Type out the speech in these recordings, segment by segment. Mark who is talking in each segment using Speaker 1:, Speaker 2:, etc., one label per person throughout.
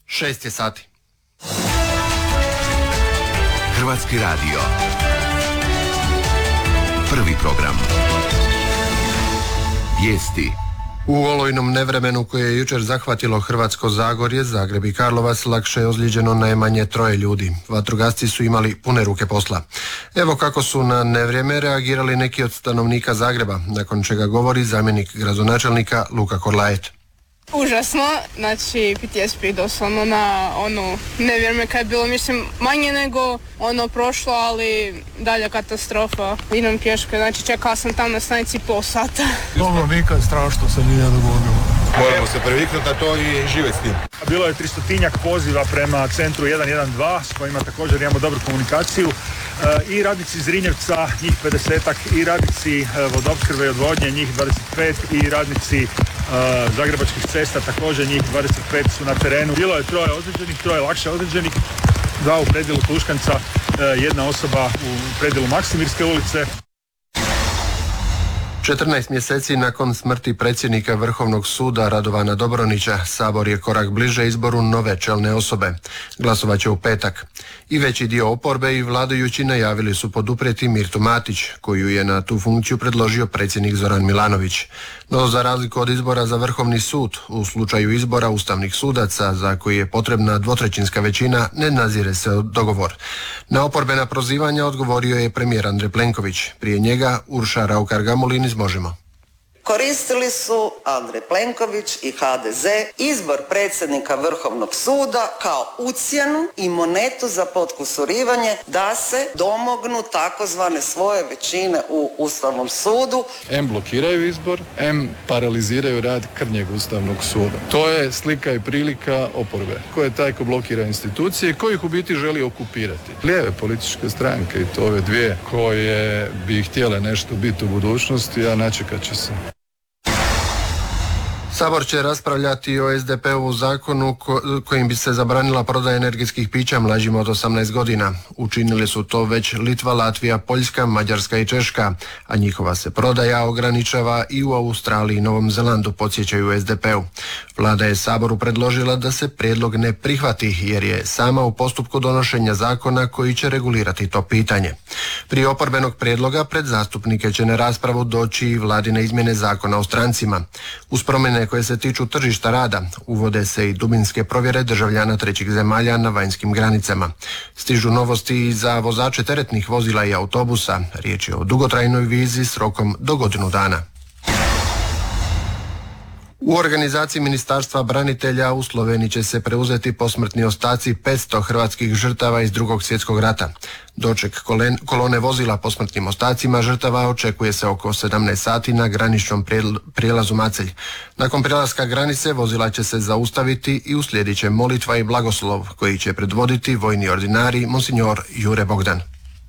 Speaker 1: 6 je sati.
Speaker 2: Hrvatski radio. Prvi program. Vijesti.
Speaker 1: U olujnom nevremenu koje je jučer zahvatilo Hrvatsko Zagorje, Zagreb i Karlovac, lakše je ozlijeđeno najmanje 3 ljudi. Vatrogasci su imali pune ruke posla. Evo kako su na nevrijeme reagirali neki od stanovnika Zagreba, nakon čega govori zamjenik gradonačelnika Luka Korlajet.
Speaker 3: Užasno, znači PTSP doslovno na nevrijeme kad je bilo, mislim, manje nego prošlo, ali dalja katastrofa. Idem pješke, znači čekala sam tam na stanici pol sata.
Speaker 4: Dobro, nikad strašno se nije dogodilo.
Speaker 5: Moramo se previknuti na to i živjeti s tim.
Speaker 4: Bilo je 300-tinjak poziva prema centru 112 s kojima također imamo dobru komunikaciju. I radnici iz Zrinjevca, njih 50-ak, i radnici vodoopskrbe i odvodnje, njih 25, i radnici Zagrebačkih cesta, također njih 25 su na terenu. Bilo je 3 ozlijeđenih, 3 lakše ozlijeđenih, 2 u predjelu Tuškanca, 1 osoba u predjelu Maksimirske ulice.
Speaker 1: 14 mjeseci nakon smrti predsjednika Vrhovnog suda Radovana Dobronića, Sabor je korak bliže izboru nove čelne osobe. Glasovat će u petak. I veći dio oporbe i vladajući najavili su poduprijeti Mirtu Matić, koju je na tu funkciju predložio predsjednik Zoran Milanović. No, za razliku od izbora za Vrhovni sud, u slučaju izbora ustavnih sudaca, za koji je potrebna 2/3 većina, ne nazire se dogovor. Na oporbena prozivanja odgovorio je premijer Andrej Plenković. Prije njega Urša Raukar-Gamulin iz Možemo.
Speaker 6: Koristili su Andrej Plenković i HDZ izbor predsjednika Vrhovnog suda kao ucjenu i monetu za potkusurivanje da se domognu takozvane svoje većine u Ustavnom sudu.
Speaker 7: M blokiraju izbor, M paraliziraju rad krnjeg Ustavnog suda. To je slika i prilika oporbe. Ko je taj ko blokira institucije i ko ih u biti želi okupirati? Lijeve političke stranke, i to ove dvije koje bi htjele nešto biti u budućnosti, a načekat će se.
Speaker 1: Sabor će raspravljati o SDP-ovu zakonu kojim bi se zabranila prodaja energetskih pića mlađima od 18 godina. Učinili su to već Litva, Latvija, Poljska, Mađarska i Češka, a njihova se prodaja ograničava i u Australiji i Novom Zelandu, podsjećaju SDP-u. Vlada je Saboru predložila da se prijedlog ne prihvati jer je sama u postupku donošenja zakona koji će regulirati to pitanje. Prije oporbenog prijedloga pred zastupnike će na raspravu doći i vladine izmjene zakona o strancima. Uz promjene koje se tiču tržišta rada, uvode se i dubinske provjere državljana trećih zemalja na vanjskim granicama. Stižu novosti i za vozače teretnih vozila i autobusa. Riječ je o dugotrajnoj vizi s rokom do 1 dana. U organizaciji Ministarstva branitelja u Sloveniji će se preuzeti posmrtni ostaci 500 hrvatskih žrtava iz 2. svjetskog rata. Doček kolone vozila posmrtnim ostacima žrtava očekuje se oko 17 sati na graničnom prijelazu Macelj. Nakon prelaska granice vozila će se zaustaviti i uslijedit će molitva i blagoslov koji će predvoditi vojni ordinari monsignor Jure Bogdan.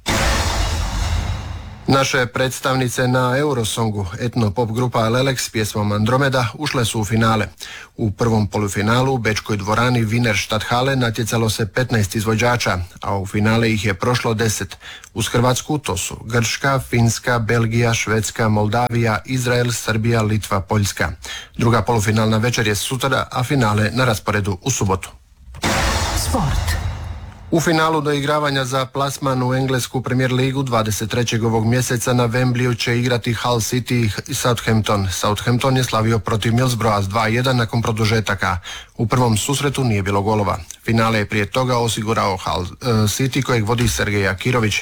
Speaker 1: Naše predstavnice na Eurosongu, etno-pop grupa Lelek s pjesmom Andromeda, ušle su u finale. U prvom polufinalu u bečkoj dvorani Wiener Stadthalle natjecalo se 15 izvođača, a u finale ih je prošlo 10. Uz Hrvatsku to su Grčka, Finska, Belgija, Švedska, Moldavija, Izrael, Srbija, Litva, Poljska. Druga polufinalna večer je sutra, a finale na rasporedu u subotu.
Speaker 2: Sport.
Speaker 1: U finalu doigravanja za plasman u englesku Premier ligu 23. ovog mjeseca na Wembleyu će igrati Hull City i Southampton. Southampton je slavio protiv Middlesbrougha s 2-1 nakon produžetaka. U prvom susretu nije bilo golova. Finale je prije toga osigurao Hull City kojeg vodi Sergej Akirović.